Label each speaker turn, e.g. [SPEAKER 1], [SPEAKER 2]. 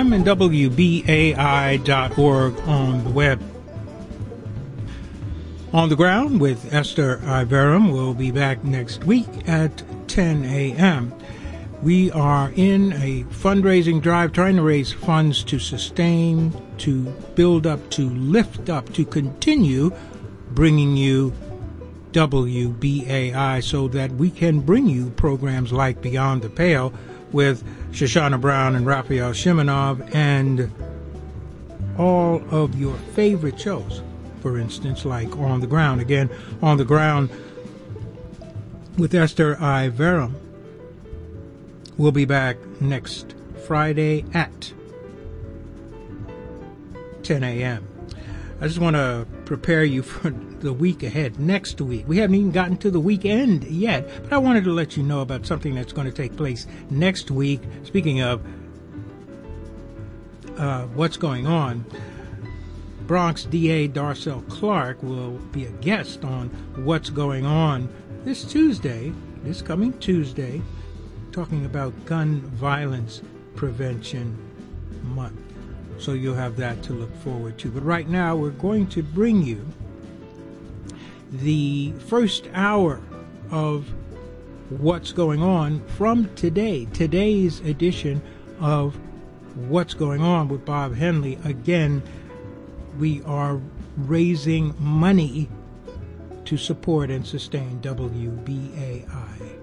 [SPEAKER 1] FM and WBAI.org on the web. On the Ground with Esther Iverum will be back next week at 10 a.m. We are in a fundraising drive trying to raise funds to sustain, to build up, to lift up, to continue bringing you WBAI so that we can bring you programs like Beyond the Pale with Shoshana Brown and Raphael Shimonov and all of your favorite shows. For instance, like On the Ground. Again, On the Ground with Esther Iverum. We'll be back next Friday at 10 a.m. I just want to prepare you for the week ahead, next week. We haven't even gotten to the weekend yet, but I wanted to let you know about something that's going to take place next week. Speaking of what's going on, Bronx DA Darcel Clark will be a guest on What's Going On this coming Tuesday, talking about Gun Violence Prevention Month. So you'll have that to look forward to. But right now, we're going to bring you the first hour of What's Going On from today's edition of What's Going On with Bob Henley. Again, we are raising money to support and sustain WBAI.